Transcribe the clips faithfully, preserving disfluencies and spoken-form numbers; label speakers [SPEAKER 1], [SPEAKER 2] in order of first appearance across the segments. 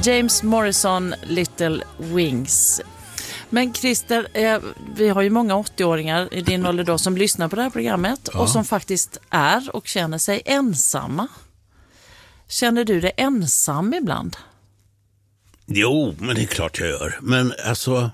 [SPEAKER 1] James Morrison, Little Wings. Men Christer, eh, vi har ju många åttioåringar i din ålder då som lyssnar på det här programmet ja. och som faktiskt är och känner sig ensamma. Känner du dig ensam ibland?
[SPEAKER 2] Jo, men det är klart jag gör. Men alltså,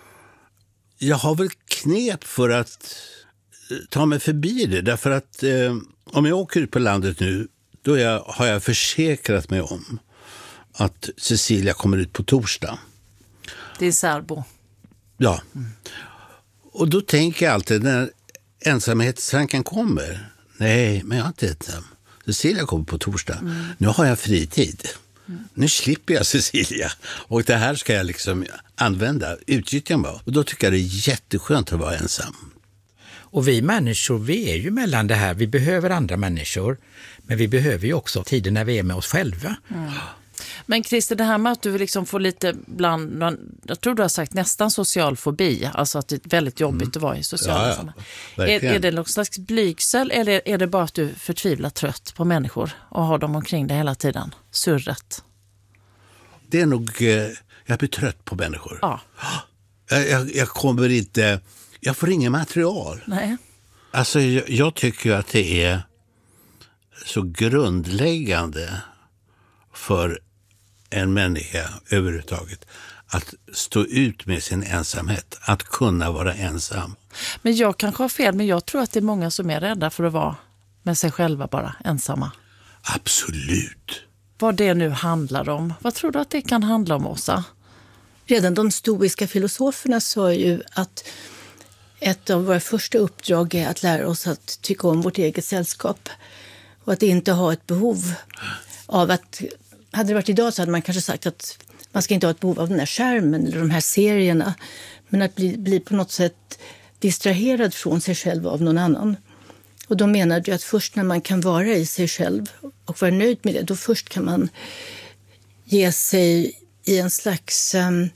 [SPEAKER 2] jag har väl knep för att ta mig förbi det. Därför att eh, om jag åker ut på landet nu, då jag, har jag försäkrat mig om att Cecilia kommer ut på torsdag.
[SPEAKER 1] Det är särbo.
[SPEAKER 2] Ja. Mm. Och då tänker jag alltid när ensamhetstanken kommer. Nej, men jag har inte ensam. Cecilia kommer på torsdag. Mm. Nu har jag fritid. Mm. Nu slipper jag Cecilia. Och det här ska jag liksom använda. Utnyttja mig. Och då tycker jag det är jätteskönt att vara ensam.
[SPEAKER 3] Och vi människor, vi är ju mellan det här. Vi behöver andra människor. Men vi behöver ju också tiden när vi är med oss själva. Mm.
[SPEAKER 1] Men Christer, det här med att du liksom får lite bland, jag tror du har sagt nästan social fobi, alltså att det är väldigt jobbigt mm. att vara i sociala
[SPEAKER 2] ja,
[SPEAKER 1] sammanhang.
[SPEAKER 2] ja,
[SPEAKER 1] är, är det någon slags blygsel eller är det bara att du förtvivlar trött på människor och har dem omkring dig hela tiden? Surret.
[SPEAKER 2] Det är nog, eh, jag blir trött på människor.
[SPEAKER 1] Ja.
[SPEAKER 2] Jag, jag, jag kommer inte, jag får ingen material.
[SPEAKER 1] Nej.
[SPEAKER 2] Alltså jag, jag tycker att det är så grundläggande för en människa överhuvudtaget att stå ut med sin ensamhet, att kunna vara ensam.
[SPEAKER 1] Men jag kanske har fel, men jag tror att det är många som är rädda för att vara med sig själva bara, ensamma.
[SPEAKER 2] Absolut.
[SPEAKER 1] Vad det nu handlar om. Vad tror du att det kan handla om, Åsa?
[SPEAKER 4] Redan de stoiska filosoferna sa ju att ett av våra första uppdrag är att lära oss att tycka om vårt eget sällskap och att inte ha ett behov av att. Hade det varit idag så hade man kanske sagt att man ska inte ha ett behov av den här skärmen eller de här serierna. Men att bli, bli på något sätt distraherad från sig själv av någon annan. Och de menade ju att först när man kan vara i sig själv och vara nöjd med det, då först kan man ge sig i en slags, um,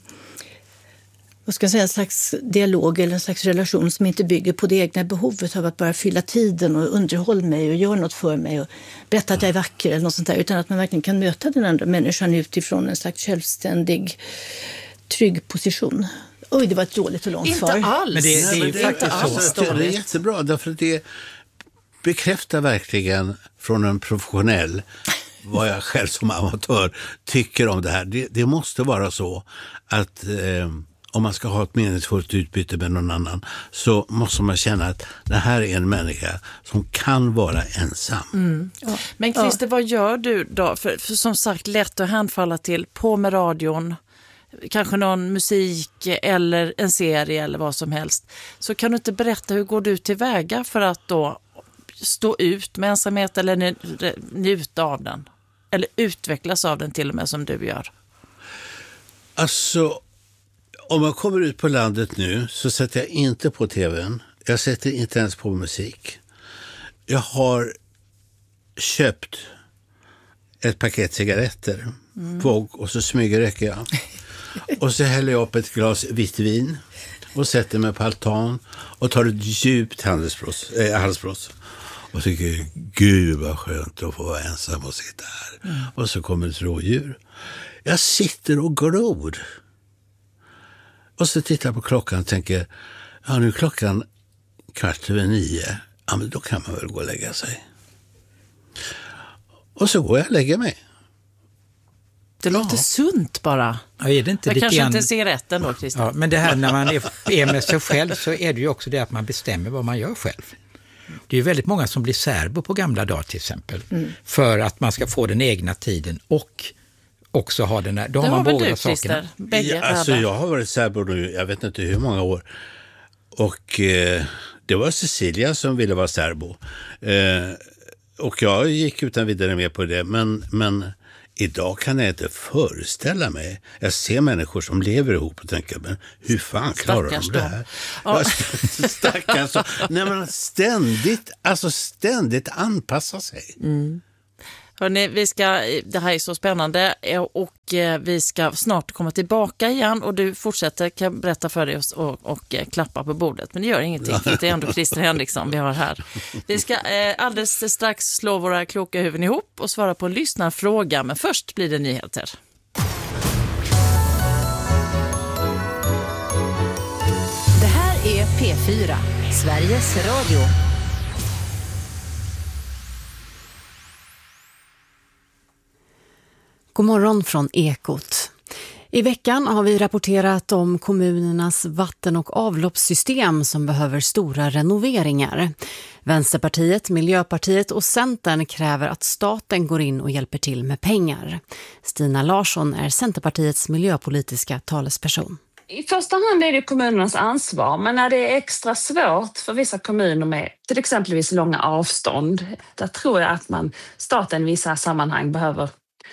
[SPEAKER 4] vad ska jag säga, en slags dialog eller en slags relation som inte bygger på det egna behovet av att bara fylla tiden och underhålla mig och göra något för mig och berätta att jag är vacker eller något sånt där, utan att man verkligen kan möta den andra människan utifrån en slags självständig, trygg position. Oj, det var ett dåligt och långt
[SPEAKER 1] inte
[SPEAKER 4] svar.
[SPEAKER 1] Alls.
[SPEAKER 3] Men det, det är ju
[SPEAKER 1] inte
[SPEAKER 3] faktiskt
[SPEAKER 1] alls
[SPEAKER 3] så.
[SPEAKER 2] Det är jättebra, därför att det bekräftar verkligen från en professionell vad jag själv som amatör tycker om det här. Det, det måste vara så att eh, om man ska ha ett meningsfullt utbyte med någon annan så måste man känna att det här är en människa som kan vara ensam.
[SPEAKER 1] Mm. Ja. Men Christer, ja. vad gör du då? För, för som sagt, lätt att hänfalla till på med radion, kanske någon musik eller en serie eller vad som helst. Så kan du inte berätta hur går du tillväga för att då stå ut med ensamhet eller njuta av den? Eller utvecklas av den till och med som du gör?
[SPEAKER 2] Alltså, om jag kommer ut på landet nu så sätter jag inte på tvn. Jag sätter inte ens på musik. Jag har köpt ett paket cigaretter mm. på, och så smygröker jag. Och så häller jag upp ett glas vitt vin och sätter mig på altan och tar ett djupt handelsblås, äh, halsblås. Och tycker, gud vad skönt att få vara ensam och sitta här. Mm. Och så kommer ett rådjur. Jag sitter och glor. Och så tittar jag på klockan och tänker, ja nu är klockan kvart över nio. Ja men då kan man väl gå och lägga sig. Och så går jag och lägger mig.
[SPEAKER 1] Det låter ja. sunt bara.
[SPEAKER 3] Ja, är det inte
[SPEAKER 1] jag
[SPEAKER 3] lite
[SPEAKER 1] kanske
[SPEAKER 3] grann...
[SPEAKER 1] inte cigaretten då, Christer.
[SPEAKER 3] Ja, men det här när man är, är med sig själv så är det ju också det att man bestämmer vad man gör själv. Det är ju väldigt många som blir särbo på gamla dagar till exempel. Mm. För att man ska få den egna tiden och också ha den här... Då
[SPEAKER 1] det
[SPEAKER 3] har man
[SPEAKER 1] har
[SPEAKER 3] båda
[SPEAKER 1] du,
[SPEAKER 3] sakerna.
[SPEAKER 2] Ja, alltså jag har varit särbo nu, jag vet inte hur många år. Och eh, det var Cecilia som ville vara särbo. Eh, och jag gick utan vidare med på det. Men, men idag kan jag inte föreställa mig. Jag ser människor som lever ihop och tänker, men hur fan klarar de det här? Ja. Stackars. Nej, men ständigt, alltså ständigt anpassa sig.
[SPEAKER 1] Mm. Hörrni, vi ska, det här är så spännande och vi ska snart komma tillbaka igen och du fortsätter, kan jag berätta för dig och, och, och klappa på bordet. Men det gör ingenting för det är ändå Christer Henriksson vi har här. Vi ska eh, alldeles strax slå våra kloka huvuden ihop och svara på en lyssnarfråga, men först blir det nyheter.
[SPEAKER 5] P fyra, Sveriges Radio. God morgon från Ekot. I veckan har vi rapporterat om kommunernas vatten- och avloppssystem som behöver stora renoveringar. Vänsterpartiet, Miljöpartiet och Centern kräver att staten går in och hjälper till med pengar. Stina Larsson är Centerpartiets miljöpolitiska talesperson.
[SPEAKER 6] I första hand är det kommunernas ansvar, men när det är extra svårt för vissa kommuner med till exempelvis långa avstånd, där tror jag att man, staten i vissa sammanhang behöver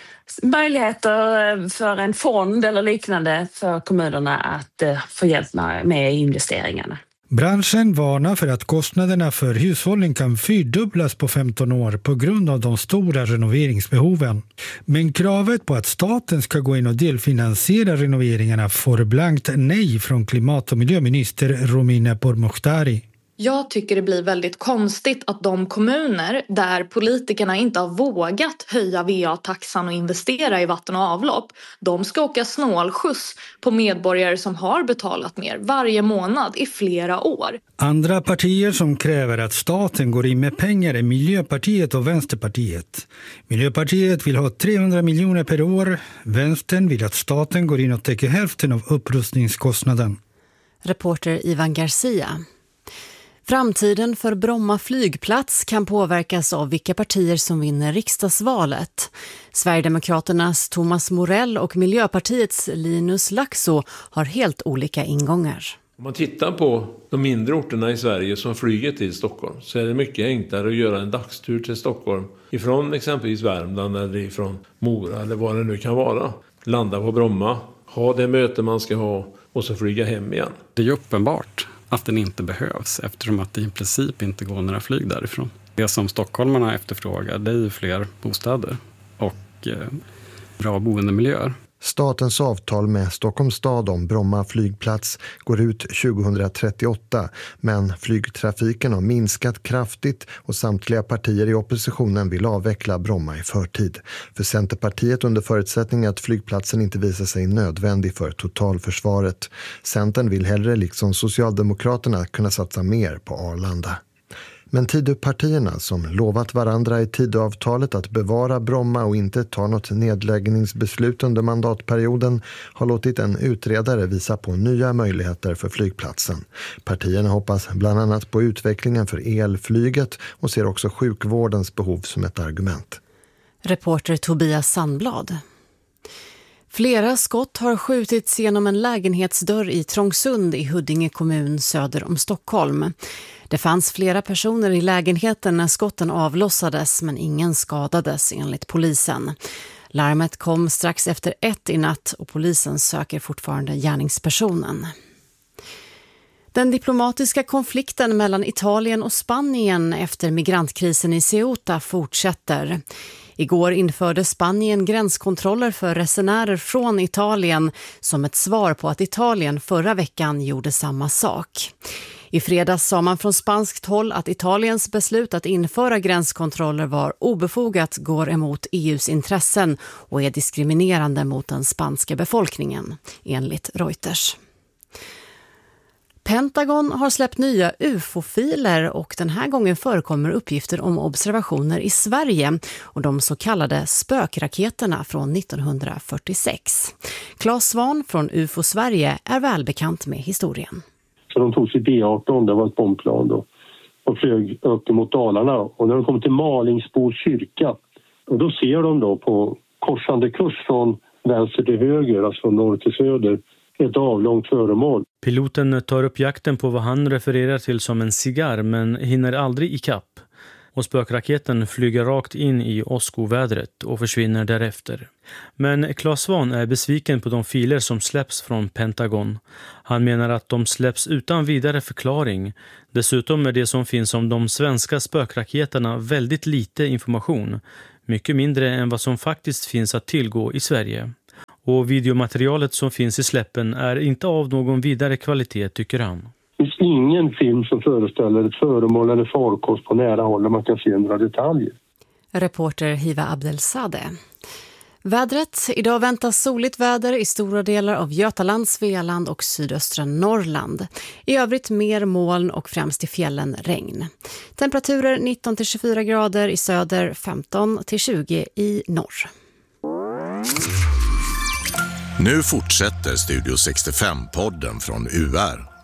[SPEAKER 6] möjligheter för en fond eller liknande för kommunerna att få hjälp med investeringarna.
[SPEAKER 7] Branschen varnar för att kostnaderna för hushållen kan fyrdubblas på femton år på grund av de stora renoveringsbehoven. Men kravet på att staten ska gå in och delfinansiera renoveringarna får blankt nej från klimat- och miljöminister Romina Pourmokhtari.
[SPEAKER 8] Jag tycker det blir väldigt konstigt att de kommuner där politikerna inte har vågat höja V A-taxan och investera i vatten och avlopp, de ska åka snålskjuts på medborgare som har betalat mer varje månad i flera år.
[SPEAKER 7] Andra partier som kräver att staten går in med pengar är Miljöpartiet och Vänsterpartiet. Miljöpartiet vill ha trehundra miljoner per år. Vänstern vill att staten går in och täcker hälften av upprustningskostnaden.
[SPEAKER 5] Reporter Ivan Garcia. Framtiden för Bromma flygplats kan påverkas av vilka partier som vinner riksdagsvalet. Sverigedemokraternas Thomas Morell och Miljöpartiets Linus Laxo har helt olika ingångar.
[SPEAKER 9] Om man tittar på de mindre orterna i Sverige som flyger till Stockholm så är det mycket enklare att göra en dagstur till Stockholm ifrån exempelvis Värmland eller ifrån Mora eller vad det nu kan vara. Landa på Bromma, ha det möte man ska ha och så flyga hem igen.
[SPEAKER 10] Det är uppenbart att den inte behövs eftersom att det i princip inte går några flyg därifrån. Det som stockholmarna efterfrågar, det är ju fler bostäder och eh, bra boendemiljöer.
[SPEAKER 11] Statens avtal med Stockholms stad om Bromma flygplats går ut tjugohundratrettioåtta, men flygtrafiken har minskat kraftigt och samtliga partier i oppositionen vill avveckla Bromma i förtid. För Centerpartiet under förutsättning att flygplatsen inte visar sig nödvändig för totalförsvaret. Centern vill hellre liksom Socialdemokraterna kunna satsa mer på Arlanda. Men Tidöpartierna som lovat varandra i Tidöavtalet att bevara Bromma och inte ta något nedläggningsbeslut under mandatperioden har låtit en utredare visa på nya möjligheter för flygplatsen. Partierna hoppas bland annat på utvecklingen för elflyget och ser också sjukvårdens behov som ett argument.
[SPEAKER 5] Reporter Tobias Sandblad. Flera skott har skjutits genom en lägenhetsdörr i Trångsund i Huddinge kommun söder om Stockholm. Det fanns flera personer i lägenheten när skotten avlossades men ingen skadades enligt polisen. Larmet kom strax efter ett i natt och polisen söker fortfarande gärningspersonen. Den diplomatiska konflikten mellan Italien och Spanien efter migrantkrisen i Ceuta fortsätter. Igår införde Spanien gränskontroller för resenärer från Italien som ett svar på att Italien förra veckan gjorde samma sak. I fredags sa man från spanskt håll att Italiens beslut att införa gränskontroller var obefogat, går emot E U:s intressen och är diskriminerande mot den spanska befolkningen, enligt Reuters. Pentagon har släppt nya U F O-filer och den här gången förekommer uppgifter om observationer i Sverige och de så kallade spökraketerna från nittonhundrafyrtiosex. Claes Svahn från U F O Sverige är välbekant med historien.
[SPEAKER 12] Så de tog sig B arton, det var ett bombplan då, och flög upp mot Dalarna. Och när de kom till Malingsbo kyrka, och då ser de då på korsande kurs från vänster till höger, alltså från norr till söder, ett avlångt föremål.
[SPEAKER 13] Piloten tar upp jakten på vad han refererar till som en cigarr men hinner aldrig i kapp. Och spökraketen flyger rakt in i åskovädret och försvinner därefter. Men Claes Svahn är besviken på de filer som släpps från Pentagon. Han menar att de släpps utan vidare förklaring. Dessutom är det som finns om de svenska spökraketerna väldigt lite information. Mycket mindre än vad som faktiskt finns att tillgå i Sverige. Och videomaterialet som finns i släppen är inte av någon vidare kvalitet, tycker han.
[SPEAKER 12] Det finns ingen film som föreställer ett föremål eller farkost på nära håll där man kan se några detaljer.
[SPEAKER 5] Reporter Hiva Abdelsadeh. Vädret. Idag väntas soligt väder i stora delar av Götaland, Svealand och sydöstra Norrland. I övrigt mer moln och främst i fjällen regn. Temperaturer nitton till tjugofyra grader i söder, femton till tjugo i norr.
[SPEAKER 14] Nu fortsätter Studio sextiofem-podden från U R.